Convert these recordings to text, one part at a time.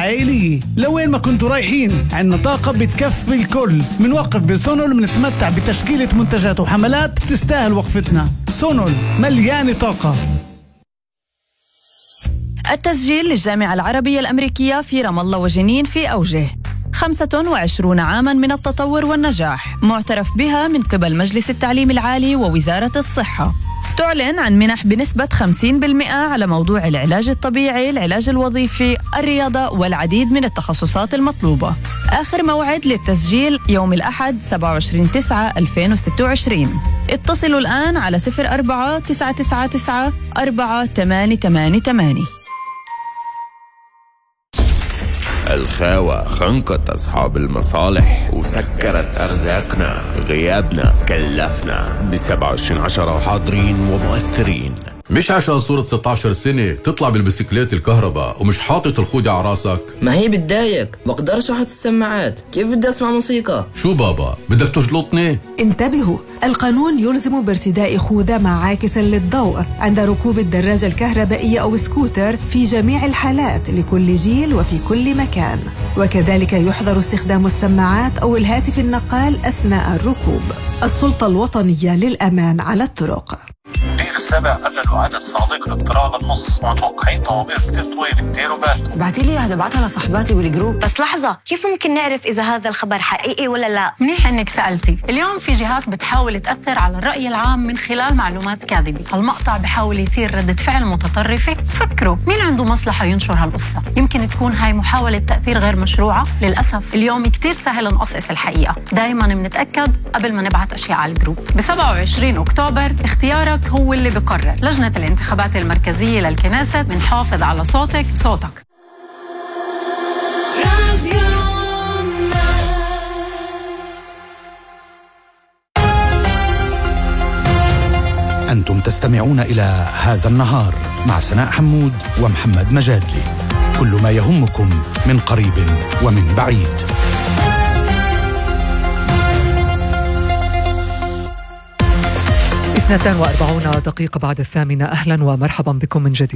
عائلية. لوين ما كنتوا رايحين عنا طاقة بتكفي الكل. منوقف بسونول، منتمتع بتشكيلة منتجات وحملات تستاهل وقفتنا. سونول مليانة طاقة. التسجيل للجامعة العربية الأمريكية في رام الله وجنين في أوجه. 25 عاماً من التطور والنجاح، معترف بها من قبل مجلس التعليم العالي ووزارة الصحة. تعلن عن منح بنسبة 50% على موضوع العلاج الطبيعي، العلاج الوظيفي، الرياضة والعديد من التخصصات المطلوبة. آخر موعد للتسجيل يوم الأحد 27/9/2026. اتصلوا الآن على 04-999-4888. الخاوة خنقت أصحاب المصالح وسكرت أرزاقنا. غيابنا كلفنا. ب27/10 حاضرين ومؤثرين. مش عشان صورة 16 سنة تطلع بالبسكليت الكهرباء ومش حاطط الخوذة على راسك. ما هي بتضايق، بقدرش احط السماعات، كيف بدي اسمع موسيقى؟ شو بابا بدك تجلطني؟ انتبهوا، القانون يلزم بارتداء خوذة مع عاكس للضوء عند ركوب الدراجة الكهربائية أو سكوتر في جميع الحالات لكل جيل وفي كل مكان. وكذلك يحظر استخدام السماعات أو الهاتف النقال أثناء الركوب. السلطة الوطنية للأمان على الطرق. السابع قللوا عدد صناديق الاقتراع للنص ومتوقعين طوابير كتير طويلة. ديروا بالكم. بعتيلي هذا، بعتها لصحباتي بالجروب. بس لحظة، كيف ممكن نعرف إذا هذا الخبر حقيقي ولا لا؟ منيح إنك سألتي. اليوم في جهات بتحاول تأثر على الرأي العام من خلال معلومات كاذبة. المقطع بحاول يثير ردة فعل متطرفة. فكروا مين عنده مصلحة ينشر هالقصة؟ يمكن تكون هاي محاولة تأثير غير مشروعة. للأسف اليوم كتير سهل نقصقص الحقيقة. دايما بنتأكد قبل ما نبعت أشياء على الجروب. ب27 أكتوبر اختيارك هو اللي بقرر. لجنة الانتخابات المركزية للكنيسة بنحافظ على صوتك بصوتك. أنتم تستمعون إلى هذا النهار مع سناء حمود ومحمد مجادلي. كل ما يهمكم من قريب ومن بعيد. 42 دقيقة بعد 8. أهلا ومرحبا بكم من جديد.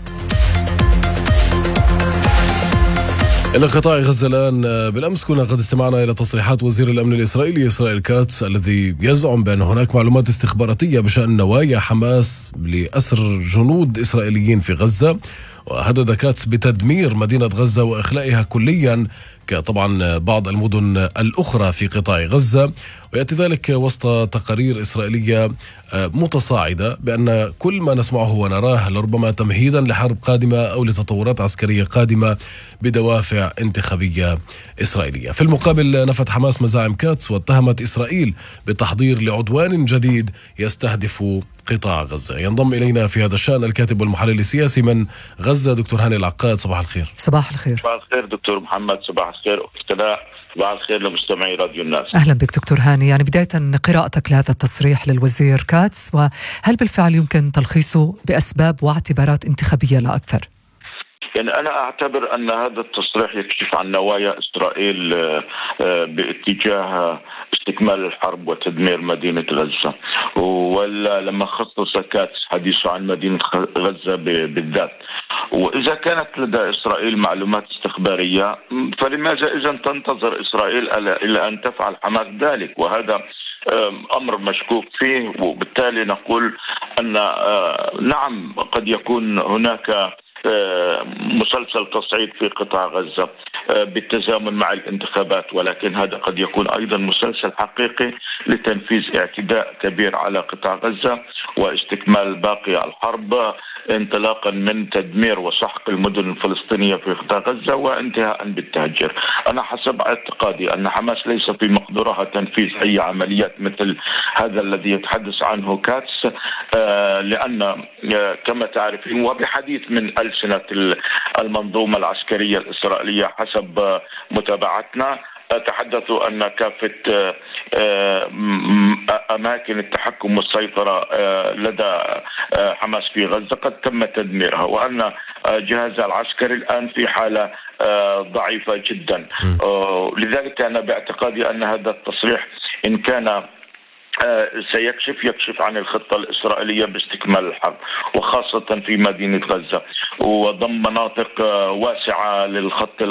إلى قطاع غزة الآن. بالأمس كنا قد استمعنا إلى تصريحات وزير الأمن الإسرائيلي إسرائيل كاتس الذي يزعم بأن هناك معلومات استخباراتية بشأن نوايا حماس لأسر جنود إسرائيليين في غزة، وهدد كاتس بتدمير مدينة غزة وإخلائها كليا كطبعا بعض المدن الأخرى في قطاع غزة. ويأتي ذلك وسط تقارير إسرائيلية متصاعدة بأن كل ما نسمعه ونراه لربما تمهيدا لحرب قادمة أو لتطورات عسكرية قادمة بدوافع انتخابية إسرائيلية. في المقابل نفت حماس مزاعم كاتس واتهمت إسرائيل بالتحضير لعدوان جديد يستهدف قطاع غزة. ينضم إلينا في هذا الشأن الكاتب والمحلل السياسي من غزة دكتور هاني العقاد. صباح الخير. صباح الخير. صباح الخير دكتور محمد. صباح الخير أختنا. صباح الخير لمستمعي راديو الناس. أهلا بك دكتور هاني. يعني بداية قراءتك لهذا التصريح للوزير كاتس، وهل بالفعل يمكن تلخيصه بأسباب واعتبارات انتخابية لا أكثر؟ يعني أنا أعتبر أن هذا التصريح يكشف عن نوايا إسرائيل باتجاه استكمال الحرب وتدمير مدينة غزة، ولا لما خصص كاتس حديثه عن مدينة غزة بالذات. وإذا كانت لدى إسرائيل معلومات استخبارية فلماذا إذن تنتظر إسرائيل إلى أن تفعل حماس ذلك؟ وهذا أمر مشكوك فيه. وبالتالي نقول أن نعم قد يكون هناك مسلسل تصعيد في قطاع غزة بالتزامن مع الانتخابات، ولكن هذا قد يكون أيضا مسلسل حقيقي لتنفيذ اعتداء كبير على قطاع غزة واستكمال باقي الحرب، انطلاقا من تدمير وسحق المدن الفلسطينية في قطاع غزة وانتهاء بالتهجير. أنا حسب اعتقادي أن حماس ليس في مقدورها تنفيذ أي عمليات مثل هذا الذي يتحدث عنه كاتس، لأن كما تعرفين وبحديث من ألسنة المنظومة العسكرية الإسرائيلية حسب متابعتنا تحدثوا أن كافة أماكن التحكم والسيطرة لدى حماس في غزة قد تم تدميرها، وأن جهازها العسكري الآن في حالة ضعيفة جدا. لذلك أنا باعتقادي أن هذا التصريح إن كان يكشف عن الخطة الإسرائيلية باستكمال الحرب، وخاصة في مدينة غزة وضم مناطق واسعة للخط